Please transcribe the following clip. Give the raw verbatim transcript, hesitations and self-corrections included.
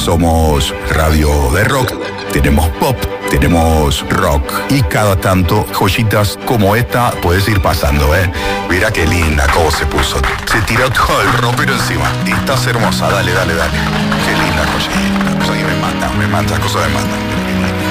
Somos radio de rock, tenemos pop, tenemos rock y cada tanto joyitas como esta puedes ir pasando, ¿eh? Mira qué linda cómo se puso. Se tiró todo el ropero encima. Y estás hermosa, dale, dale, dale. Qué linda joyita. Cosa que me mata, me mata, cosa me mata.